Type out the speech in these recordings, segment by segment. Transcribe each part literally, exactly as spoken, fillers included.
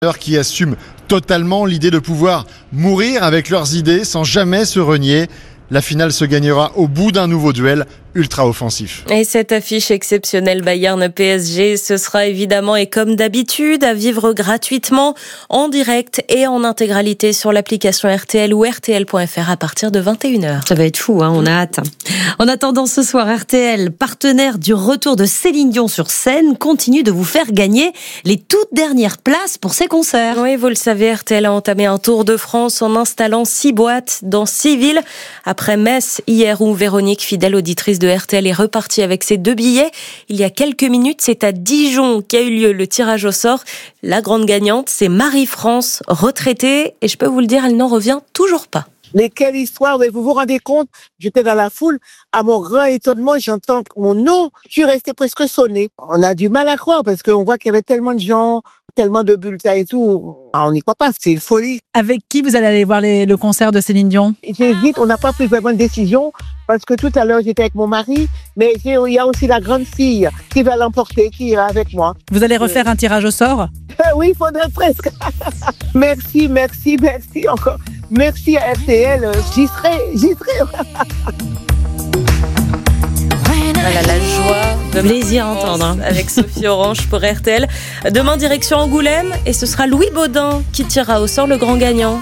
qui assument totalement l'idée de pouvoir mourir avec leurs idées sans jamais se renier. La finale se gagnera au bout d'un nouveau duel ultra offensif. Et cette affiche exceptionnelle Bayern-P S G, ce sera évidemment et comme d'habitude à vivre gratuitement, en direct et en intégralité sur l'application R T L ou R T L point F R à partir de vingt et une heures. Ça va être fou, hein, on a hâte. En attendant ce soir, R T L, partenaire du retour de Céline Dion sur scène, continue de vous faire gagner les toutes dernières places pour ses concerts. Oui, vous le savez, R T L a entamé un tour de France en installant six boîtes dans six villes. Après Metz, hier, où Véronique, fidèle auditrice de R T L, est repartie avec ses deux billets. Il y a quelques minutes, c'est à Dijon qu'a eu lieu le tirage au sort. La grande gagnante, c'est Marie-France, retraitée. Et je peux vous le dire, elle n'en revient toujours pas. Mais quelle histoire, vous vous rendez compte, j'étais dans la foule, à mon grand étonnement, j'entends mon nom, je suis restée presque sonnée. On a du mal à croire parce qu'on voit qu'il y avait tellement de gens, tellement de bulletins et tout. On n'y croit pas, c'est une folie. Avec qui vous allez aller voir les, le concert de Céline Dion? J'hésite, on n'a pas pris vraiment de décision parce que tout à l'heure j'étais avec mon mari, mais il y a aussi la grande fille qui va l'emporter, qui ira avec moi. Vous allez refaire un tirage au sort? Oui, il faudrait presque. Merci, merci, merci encore. Merci à R T L, j'y serai, j'y serai. Voilà la joie de plaisir à entendre hein. Avec Sophie Orange pour R T L. Demain, direction Angoulême et ce sera Louis Baudin qui tirera au sort le grand gagnant.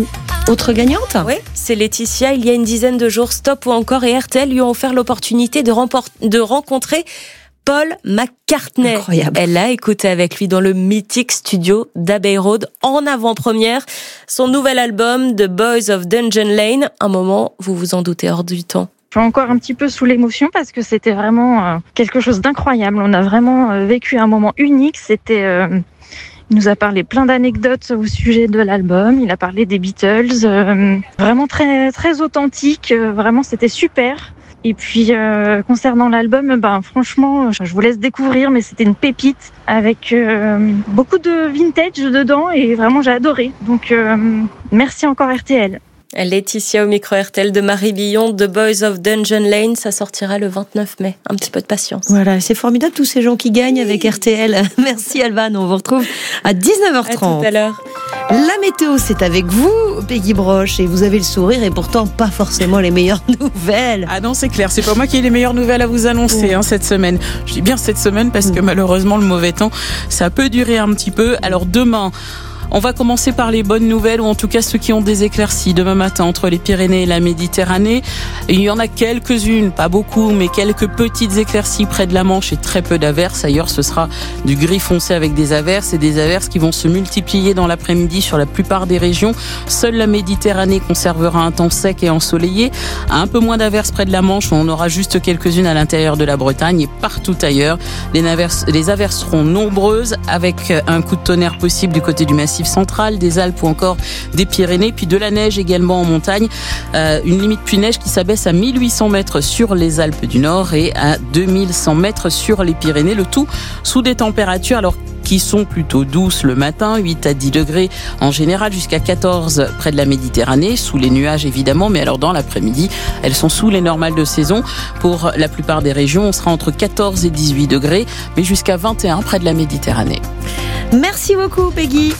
Autre gagnante? Oui, c'est Laetitia. Il y a une dizaine de jours, Stop ou encore et R T L lui ont offert l'opportunité de, remport- de rencontrer Paul McCartney. Incroyable. Elle l'a écouté avec lui dans le mythique studio d'Abbey Road en avant-première. Son nouvel album, The Boys of Dungeon Lane. Un moment, vous vous en doutez, hors du temps. Je suis encore un petit peu sous l'émotion parce que c'était vraiment quelque chose d'incroyable. On a vraiment vécu un moment unique. C'était, euh, il nous a parlé plein d'anecdotes au sujet de l'album. Il a parlé des Beatles. Euh, vraiment très, très authentique. Vraiment, c'était super. Et puis, euh, concernant l'album, ben, franchement, je vous laisse découvrir, mais c'était une pépite avec euh, beaucoup de vintage dedans et vraiment, j'ai adoré. Donc, euh, merci encore R T L. Laetitia au micro R T L de Marie Billon, The Boys of Dungeon Lane, ça sortira le vingt-neuf mai. Un petit peu de patience. Voilà, c'est formidable tous ces gens qui gagnent avec R T L. Merci Alban, on vous retrouve à dix-neuf heures trente. À tout à l'heure. La météo, c'est avec vous, Peggy Broche, et vous avez le sourire et pourtant pas forcément les meilleures nouvelles. Ah non, c'est clair, c'est pas moi qui ai les meilleures nouvelles à vous annoncer mmh. hein, cette semaine. Je dis bien cette semaine parce que mmh. malheureusement le mauvais temps, ça peut durer un petit peu. Alors demain, on va commencer par les bonnes nouvelles, ou en tout cas ceux qui ont des éclaircies. Demain matin, entre les Pyrénées et la Méditerranée, il y en a quelques-unes, pas beaucoup, mais quelques petites éclaircies près de la Manche et très peu d'averses. Ailleurs, ce sera du gris foncé avec des averses et des averses qui vont se multiplier dans l'après-midi sur la plupart des régions. Seule la Méditerranée conservera un temps sec et ensoleillé. Un peu moins d'averses près de la Manche, où on aura juste quelques-unes à l'intérieur de la Bretagne, et partout ailleurs, les averses, les averses seront nombreuses avec un coup de tonnerre possible du côté du massif central, des Alpes ou encore des Pyrénées, puis de la neige également en montagne. Euh, une limite pluie-neige qui s'abaisse à mille huit cents mètres sur les Alpes du Nord et à deux mille cent mètres sur les Pyrénées. Le tout sous des températures alors qui sont plutôt douces le matin, huit à dix degrés en général, jusqu'à quatorze près de la Méditerranée, sous les nuages évidemment, mais alors dans l'après-midi, elles sont sous les normales de saison. Pour la plupart des régions, on sera entre quatorze et dix-huit degrés, mais jusqu'à vingt et un près de la Méditerranée. Merci beaucoup Peggy.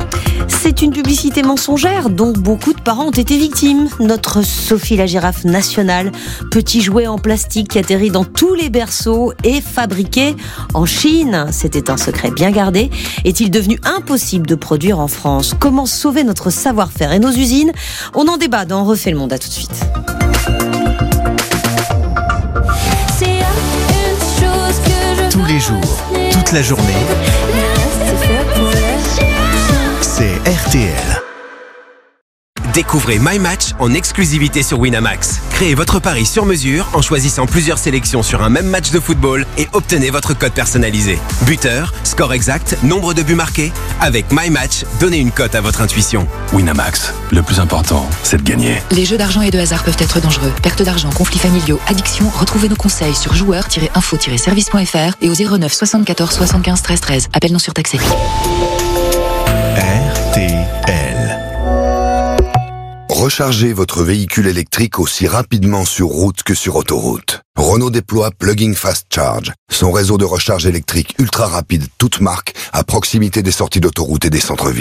C'est une publicité mensongère dont beaucoup de parents ont été victimes. Notre Sophie la girafe nationale, petit jouet en plastique qui atterrit dans tous les berceaux et fabriqué en Chine. C'était un secret bien gardé. Est-il devenu impossible de produire en France? Comment sauver notre savoir-faire et nos usines? On en débat dans On refait le monde. À tout de suite. Tous les jours, toute la journée, c'est R T L. Découvrez My Match en exclusivité sur Winamax. Créez votre pari sur mesure en choisissant plusieurs sélections sur un même match de football et obtenez votre code personnalisé. Buteur, score exact, nombre de buts marqués. Avec My Match, donnez une cote à votre intuition. Winamax, le plus important, c'est de gagner. Les jeux d'argent et de hasard peuvent être dangereux. Perte d'argent, conflits familiaux, addiction. Retrouvez nos conseils sur joueurs tiret info tiret service point f r et au zéro neuf soixante-quatorze soixante-quinze treize treize. Appel non surtaxé. R T L. rechargez votre véhicule électrique aussi rapidement sur route que sur autoroute. Renault déploie Plug-in Fast Charge, son réseau de recharge électrique ultra rapide toute marque à proximité des sorties d'autoroute et des centres-villes.